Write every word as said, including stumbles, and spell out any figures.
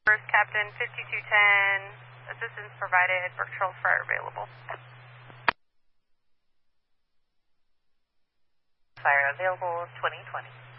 First Captain fifty-two ten, assistance provided, Brook Charles Fire available. Fire available, twenty twenty.